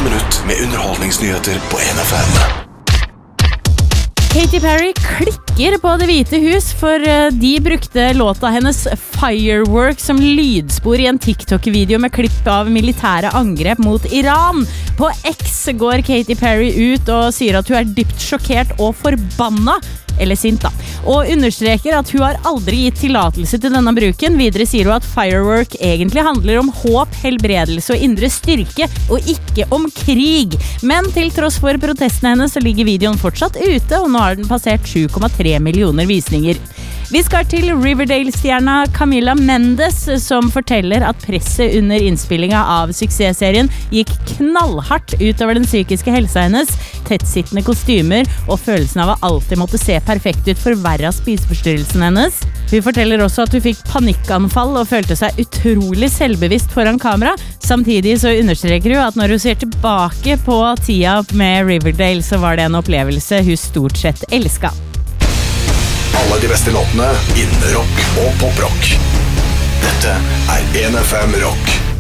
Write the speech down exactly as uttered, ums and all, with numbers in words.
Ett minutt med underholdningsnyheter på N F M. Katy Perry klikker på Det hvite hus, for de brukte låta hennes Firework som lydspor i en TikTok-video med klipp av militære angrep mot Iran. På X går Katy Perry ut og sier at hun er dypt sjokkert og forbanna, eller sint da, og understreker at hun har aldri gitt tillatelse til denne bruken. Videre sier hun at Firework egentlig handler om håp, helbredelse og indre styrke, og ikke om krig. Men til tross for protestene hennes så ligger videoen fortsatt ute, og nå har den passert sju komma tre millioner visninger. Vi skal til Riverdale-stjerna Camila Mendes, som forteller at presset under innspillinga av suksessserien gikk knallhardt utover den psykiske helsa hennes. Tettsittende kostymer og følelsen av å alltid måtte se perfekt ut forverret spiseforstyrrelsen hennes. Hun forteller også at hun fikk panikkanfall og følte seg utrolig selvbevisst foran kamera. Samtidig så understreker hun at når hun ser tilbake på tida med Riverdale, så var det en opplevelse hun stort sett elsket. Alle de beste låtene innen rock og poprock. Dette er N F M Rock.